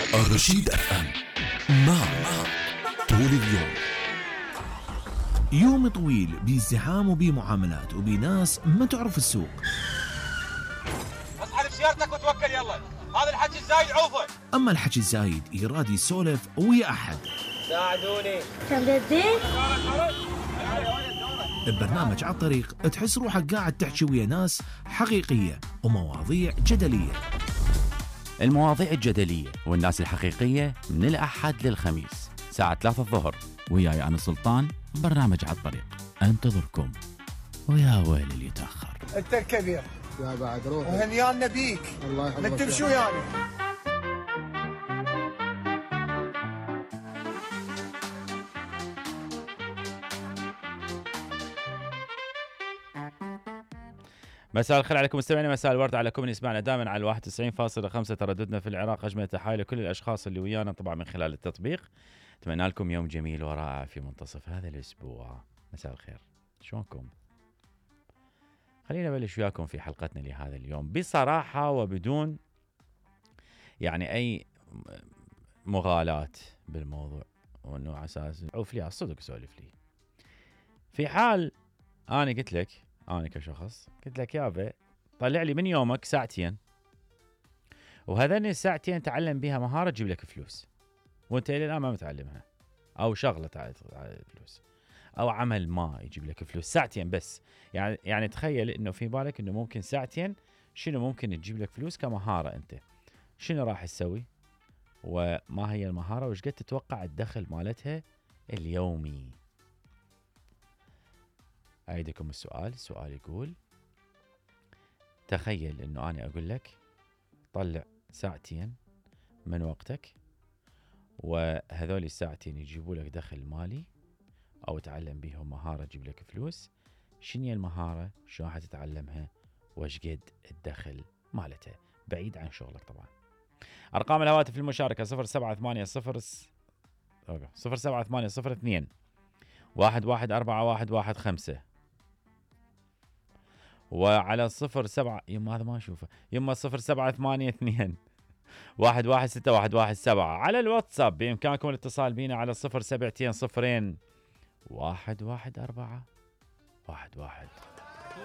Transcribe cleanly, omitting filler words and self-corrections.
الرشيد اف ام معك طول اليوم. يوم طويل بازدحام وبمعاملات وبناس ما تعرف السوق. اصحى بسيارتك وتوكل يلا، هذا الحكي الزايد عوفه. اما الحكي الزايد يراد يسولف ويا احد. ساعدوني. تمددين؟ ببرنامج على الطريق تحس روحك قاعد تحكي ويا ناس حقيقية ومواضيع جدلية. المواضيع الجدلية والناس الحقيقية من الأحد للخميس ساعة 3 الظهر، وياي أنا سلطان. برنامج على الطريق أنتظركم، ويا ويل اللي يتأخر. انت الكبير يا بعد روح وهنيانا بيك. الله يحفظك. ما تمشوا يعني. مساء الخير عليكم مستمعينا، مساء الورد عليكم اللي يسمعنا دائما على 91.5 ترددنا في العراق. أجمل تحايا لكل الأشخاص اللي ويانا طبعا من خلال التطبيق. أتمنى لكم يوم جميل ورائع في منتصف هذا الأسبوع. مساء الخير، شلونكم؟ خلينا نبلش وياكم في حلقتنا لهذا اليوم بصراحة وبدون يعني أي مغالاة بالموضوع، وأنه على أساس عوف لي على الصدق سولف لي. في حال أنا قلت لك، أنا كشخص قلت لك يابا طلع لي من يومك ساعتين، وهذين الساعتين تعلم بها مهارة تجيب لك فلوس، وانت إلى الآن ما متعلمها، أو شغلة تعال فلوس، أو عمل ما يجيب لك فلوس. ساعتين بس، يعني تخيل إنه في بالك إنه ممكن ساعتين شنو ممكن تجيب لك فلوس كمهارة. أنت شنو راح تسوي؟ وما هي المهارة؟ وش قد تتوقع الدخل مالتها اليومي؟ أعيدكم السؤال يقول تخيل إنه أنا أقول لك طلع ساعتين من وقتك، وهذول الساعتين يجيبوا لك دخل مالي أو تعلم بيهم مهارة تجيب لك فلوس. شنو هي المهارة؟ شو راح تتعلمها؟ وش قد الدخل مالتها بعيد عن شغلك طبعا. أرقام الهواتف المشاركة 07802 114115، وعلى 07 يما هذا ما أشوفه، يما 0782 116117. على الواتساب بإمكانكم الاتصال بينا على 072 114 11.